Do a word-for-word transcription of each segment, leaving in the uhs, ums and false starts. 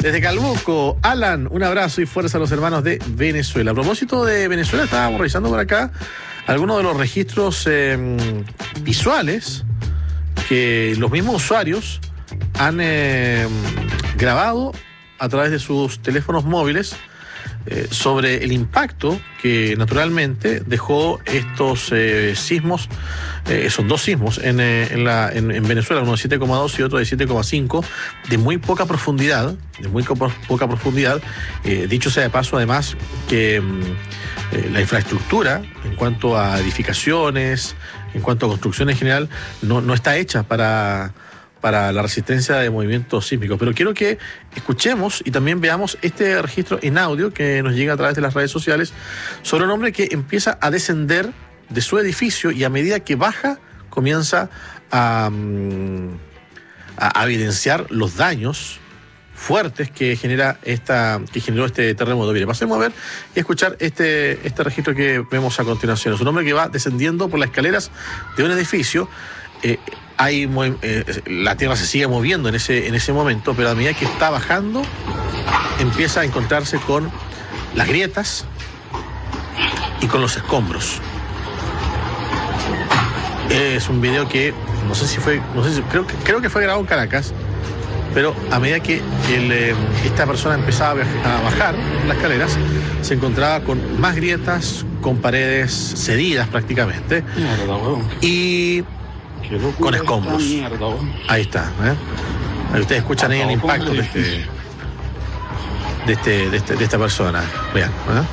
Desde Calbuco, Alan, un abrazo y fuerza a los hermanos de Venezuela. A propósito de Venezuela, estábamos revisando por acá algunos de los registros eh, visuales que los mismos usuarios han eh, grabado a través de sus teléfonos móviles eh, sobre el impacto que naturalmente dejó estos eh, sismos, eh, son dos sismos en, eh, en, la, en, en Venezuela, uno de siete coma dos y otro de siete coma cinco, de muy poca profundidad, de muy poca profundidad. Eh, dicho sea de paso, además, que eh, la infraestructura en cuanto a edificaciones, en cuanto a construcción en general, no, no está hecha para... para la resistencia de movimientos sísmicos. Pero quiero que escuchemos y también veamos este registro en audio que nos llega a través de las redes sociales sobre un hombre que empieza a descender de su edificio y a medida que baja comienza a, a, a evidenciar los daños fuertes que genera esta que generó este terremoto. Mire, pasemos a ver y escuchar este, este registro que vemos a continuación. Es un hombre que va descendiendo por las escaleras de un edificio. Eh, Hay, eh, la tierra se sigue moviendo en ese, en ese momento, pero a medida que está bajando, empieza a encontrarse con las grietas y con los escombros. Es un video que no sé si fue, no sé si, creo, creo que fue grabado en Caracas, pero a medida que el, eh, esta persona empezaba a bajar las escaleras, se encontraba con más grietas, con paredes cedidas prácticamente. Y con escombros. Ahí está, ¿eh? Ahí ustedes escuchan ahí el impacto de este, de este, de este, de esta persona. Vean, ¿eh?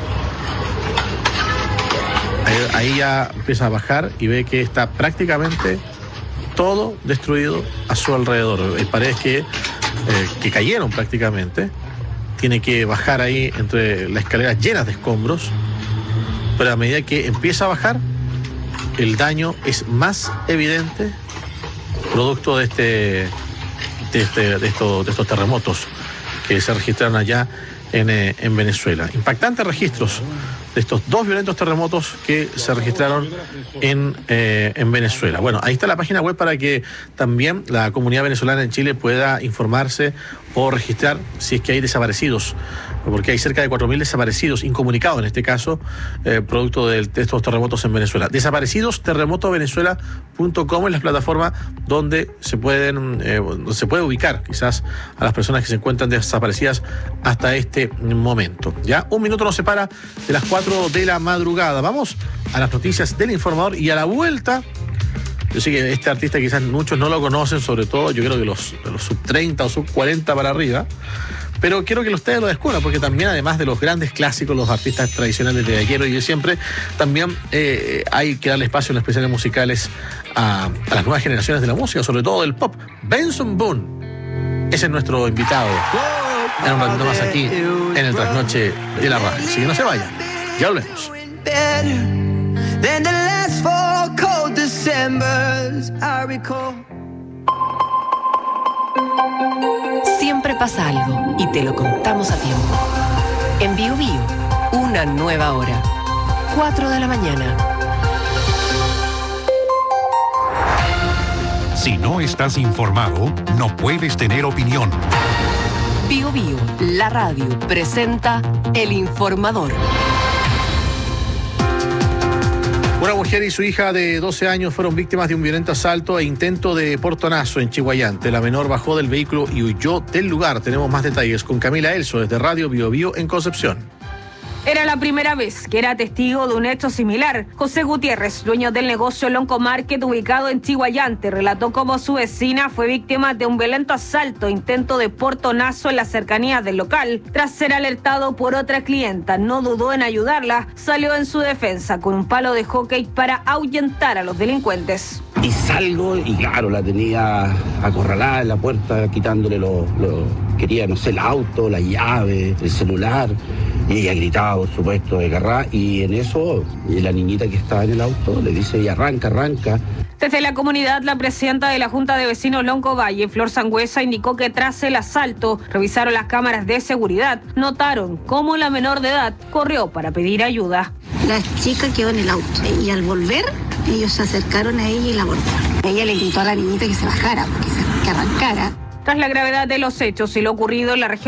Ahí, ahí ya empieza a bajar y ve que está prácticamente todo destruido a su alrededor. Hay paredes que, eh, que cayeron prácticamente. Tiene que bajar ahí entre las escaleras llenas de escombros, pero a medida que empieza a bajar, el daño es más evidente producto de este de, este, de, estos, de estos terremotos que se registraron allá en, eh, en Venezuela. Impactantes registros de estos dos violentos terremotos que se registraron en, eh, en Venezuela. Bueno, ahí está la página web para que también la comunidad venezolana en Chile pueda informarse o registrar si es que hay desaparecidos, porque hay cerca de cuatro mil desaparecidos, incomunicados en este caso, eh, producto de, de estos terremotos en Venezuela. Desaparecidos, terremoto venezuela punto com es la plataforma donde se pueden eh, donde se puede ubicar quizás a las personas que se encuentran desaparecidas hasta este momento. Ya un minuto nos separa de las cuatro de la madrugada. Vamos a las noticias del Informador y a la vuelta. Yo sé que este artista quizás muchos no lo conocen, sobre todo yo creo que los, los sub treinta o sub cuarenta para arriba, pero quiero que ustedes lo descubran, porque también además de los grandes clásicos, los artistas tradicionales de ayer y de siempre, también eh, hay que darle espacio en los especiales musicales a, a las nuevas generaciones de la música, sobre todo del pop. Benson Boone, ese es nuestro invitado en un ratito más aquí en el Trasnoche de la Radio. Así que no se vayan, ya volvemos. Siempre pasa algo y te lo contamos a tiempo. En Bio Bio, una nueva hora. cuatro de la mañana. Si no estás informado, no puedes tener opinión. Bio Bio, la radio, presenta El Informador. Una mujer y su hija de doce años fueron víctimas de un violento asalto e intento de portonazo en Chiguayante. La menor bajó del vehículo y huyó del lugar. Tenemos más detalles con Camila Elso desde Radio Bio Bio en Concepción. Era la primera vez que era testigo de un hecho similar. José Gutiérrez, dueño del negocio Lonco Market ubicado en Chiguayante, relató cómo su vecina fue víctima de un violento asalto e intento de portonazo en las cercanías del local. Tras ser alertado por otra clienta, no dudó en ayudarla, salió en su defensa con un palo de hockey para ahuyentar a los delincuentes. Y salgo y claro, la tenía acorralada en la puerta, quitándole lo, lo quería, no sé, el auto, la llave, el celular. Y ella gritaba, por supuesto, de garra, y en eso la niñita que estaba en el auto le dice, y arranca, arranca. Desde la comunidad, la presidenta de la Junta de Vecinos Lonco Valle, Flor Sangüesa, indicó que tras el asalto revisaron las cámaras de seguridad, notaron cómo la menor de edad corrió para pedir ayuda. La chica quedó en el auto y al volver ellos se acercaron a ella y la abordaron. Ella le gritó a la niñita que se bajara, que, se, que arrancara. Tras la gravedad de los hechos y lo ocurrido en la región